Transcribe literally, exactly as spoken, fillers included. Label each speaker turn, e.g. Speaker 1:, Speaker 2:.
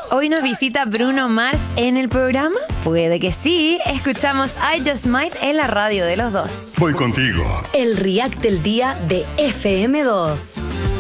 Speaker 1: Hoy nos visita Bruno Mars en el programa. Puede que sí. Escuchamos I Just Might en la radio de los dos.
Speaker 2: Voy contigo.
Speaker 3: El React del día de F M dos.